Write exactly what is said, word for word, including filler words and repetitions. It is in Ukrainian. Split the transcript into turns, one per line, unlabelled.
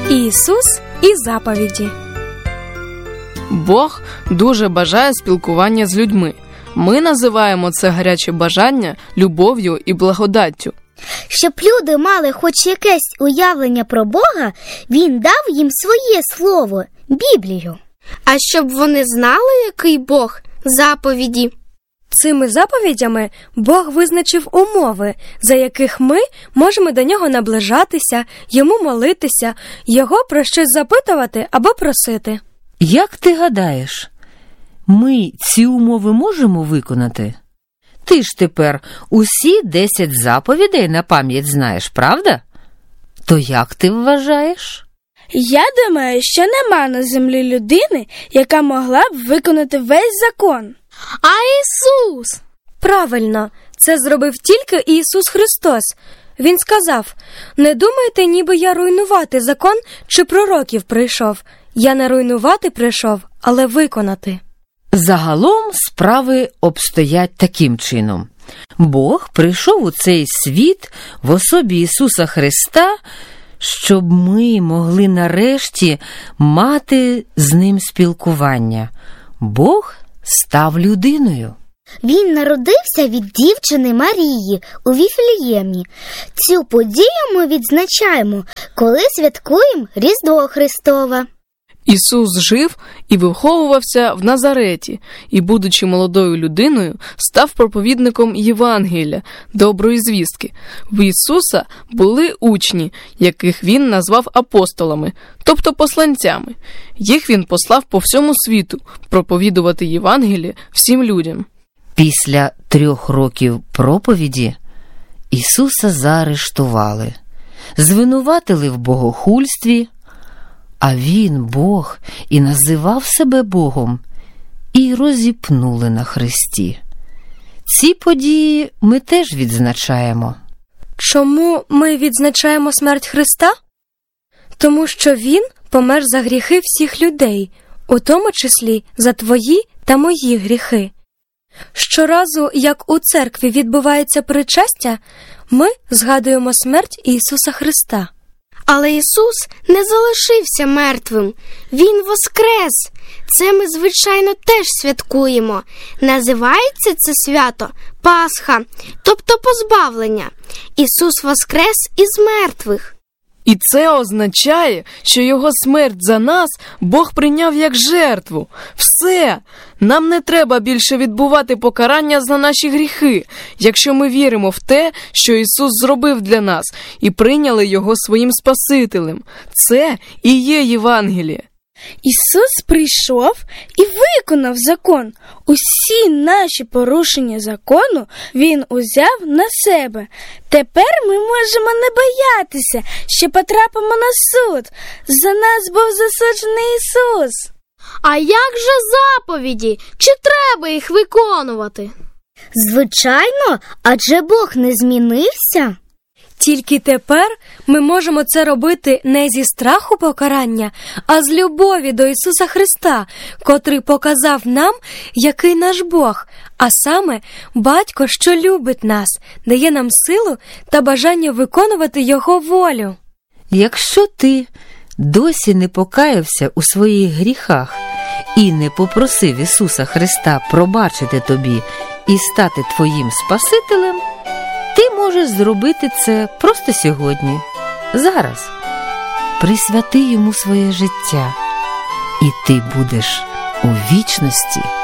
Ісус і заповіді.
Бог дуже бажає спілкування з людьми. Ми називаємо це гаряче бажання любов'ю і благодаттю.
Щоб люди мали хоч якесь уявлення про Бога, Він дав їм своє слово – Біблію.
А щоб вони знали, який Бог – заповіді.
Цими заповідями Бог визначив умови, за яких ми можемо до Нього наближатися, Йому молитися, Його про щось запитувати або просити.
Як ти гадаєш, ми ці умови можемо виконати? Ти ж тепер усі десять заповідей на пам'ять знаєш, правда? То як ти вважаєш?
Я думаю, що нема на землі людини, яка могла б виконати весь закон.
А Ісус?
Правильно, це зробив тільки Ісус Христос. Він сказав: «Не думайте, ніби я руйнувати закон чи пророків прийшов. Я не руйнувати прийшов, але виконати».
Загалом справи обстоять таким чином. Бог прийшов у цей світ в особі Ісуса Христа, щоб ми могли нарешті мати з Ним спілкування. Бог став людиною.
Він народився від дівчини Марії у Віфлеємі. Цю подію ми відзначаємо, коли святкуємо Різдво Христове.
Ісус жив і виховувався в Назареті, і, будучи молодою людиною, став проповідником Євангелія, доброї звістки. В Ісуса були учні, яких Він назвав апостолами, тобто посланцями. Їх Він послав по всьому світу проповідувати Євангеліє всім людям.
Після трьох років проповіді Ісуса заарештували, звинуватили в богохульстві, а Він, Бог, і називав себе Богом, і розіпнули на хресті. Ці події ми теж відзначаємо.
Чому ми відзначаємо смерть Христа? Тому що Він помер за гріхи всіх людей, у тому числі за твої та мої гріхи. Щоразу, як у церкві відбувається причастя, ми згадуємо смерть Ісуса Христа.
Але Ісус не залишився мертвим. Він воскрес. Це ми, звичайно, теж святкуємо. Називається це свято Пасха, тобто позбавлення. Ісус воскрес із мертвих.
І це означає, що Його смерть за нас Бог прийняв як жертву. Все! Нам не треба більше відбувати покарання за наші гріхи, якщо ми віримо в те, що Ісус зробив для нас, і прийняли Його своїм Спасителем. Це і є Євангеліє.
Ісус прийшов і виконав закон. Усі наші порушення закону Він узяв на себе. Тепер ми можемо не боятися, що потрапимо на суд. За нас був засуджений Ісус.
А як же заповіді? Чи треба їх виконувати?
Звичайно, адже Бог не змінився.
Тільки тепер ми можемо це робити не зі страху покарання, а з любові до Ісуса Христа, котрий показав нам, який наш Бог, а саме Батько, що любить нас, дає нам силу та бажання виконувати Його волю.
Якщо ти досі не покаявся у своїх гріхах і не попросив Ісуса Христа пробачити тобі і стати твоїм Спасителем, ти можеш зробити це просто сьогодні, зараз. Присвяти Йому своє життя, і ти будеш у вічності